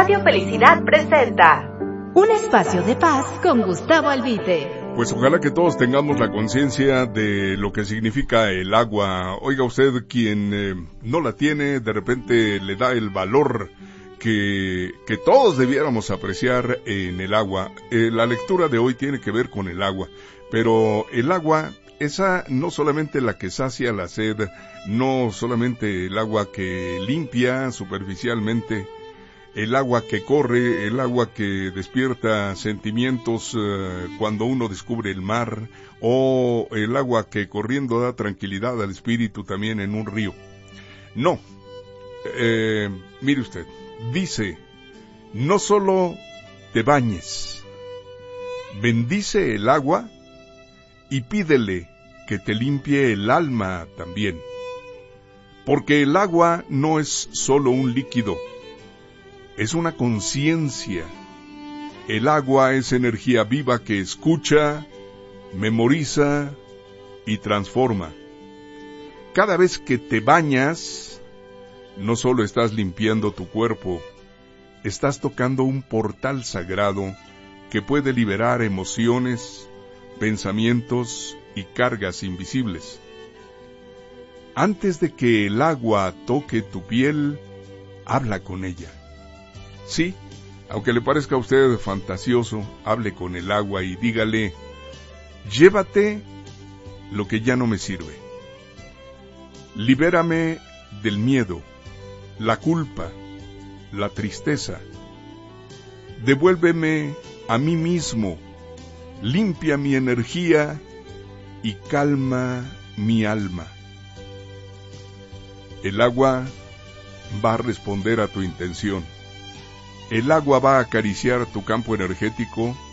Radio Felicidad presenta un espacio de paz con Gustavo Albite. Pues ojalá que todos tengamos la conciencia de lo que significa el agua. Oiga usted, quien no la tiene, de repente le da el valor que todos debiéramos apreciar en el agua. La lectura de hoy tiene que ver con el agua, pero el agua, esa no solamente la que sacia la sed, no solamente el agua que limpia superficialmente, el agua que corre, el agua que despierta sentimientos cuando uno descubre el mar, o el agua que corriendo da tranquilidad al espíritu también en un río. No, mire usted, dice, no solo te bañes, bendice el agua y pídele que te limpie el alma también, porque el agua no es solo un líquido, es una conciencia. El agua es energía viva que escucha, memoriza y transforma. Cada vez que te bañas, no solo estás limpiando tu cuerpo, estás tocando un portal sagrado que puede liberar emociones, pensamientos y cargas invisibles. Antes de que el agua toque tu piel, habla con ella. Sí, aunque le parezca a usted fantasioso, hable con el agua y dígale, llévate lo que ya no me sirve. Libérame del miedo, la culpa, la tristeza. Devuélveme a mí mismo, limpia mi energía y calma mi alma. El agua va a responder a tu intención. El agua va a acariciar tu campo energético